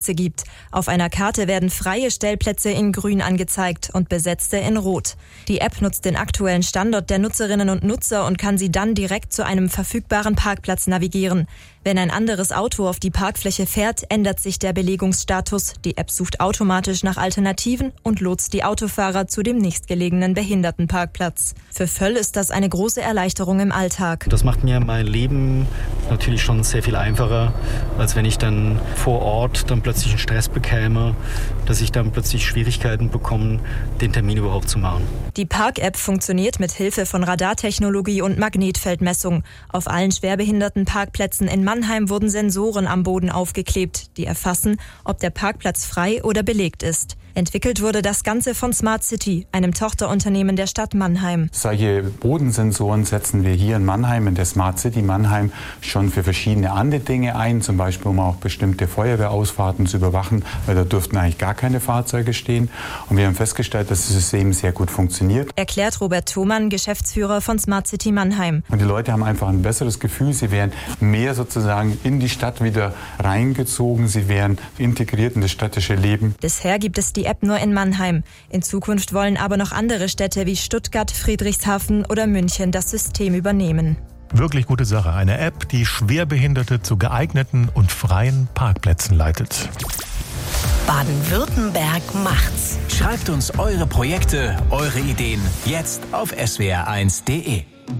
gibt. Auf einer Karte werden freie Stellplätze in grün angezeigt und besetzte in rot. Die App nutzt den aktuellen Standort der Nutzerinnen und Nutzer und kann sie dann direkt zu einem verfügbaren Parkplatz navigieren. Wenn ein anderes Auto auf die Parkfläche fährt, ändert sich der Belegungsstatus. Die App sucht automatisch nach Alternativen und lotst die Autofahrer zu dem nächstgelegenen Behindertenparkplatz. Für Völl ist das eine große Erleichterung im Alltag. Das macht mir mein Leben natürlich schon sehr viel einfacher, als wenn ich dann vor Ort dann plötzlich einen Stress bekäme, dass ich dann plötzlich Schwierigkeiten bekomme, den Termin überhaupt zu machen. Die Park-App funktioniert mit Hilfe von Radartechnologie und Magnetfeldmessung. Auf allen schwerbehinderten Parkplätzen in Mannheim wurden Sensoren am Boden aufgeklebt, die erfassen, ob der Parkplatz frei oder belegt ist. Entwickelt wurde das Ganze von Smart City, einem Tochterunternehmen der Stadt Mannheim. Solche Bodensensoren setzen wir hier in Mannheim, in der Smart City Mannheim, schon für verschiedene andere Dinge ein, zum Beispiel um auch bestimmte Feuerwehrausfahrten zu überwachen, weil da dürften eigentlich gar keine Fahrzeuge stehen. Und wir haben festgestellt, dass das System sehr gut funktioniert. Erklärt Robert Thomann, Geschäftsführer von Smart City Mannheim. Und die Leute haben einfach ein besseres Gefühl, sie werden mehr sozusagen in die Stadt wieder reingezogen, sie werden integriert in das städtische Leben. Bisher gibt es die App nur in Mannheim. In Zukunft wollen aber noch andere Städte wie Stuttgart, Friedrichshafen oder München das System übernehmen. Wirklich gute Sache. Eine App, die Schwerbehinderte zu geeigneten und freien Parkplätzen leitet. Baden-Württemberg macht's. Schreibt uns eure Projekte, eure Ideen jetzt auf swr1.de.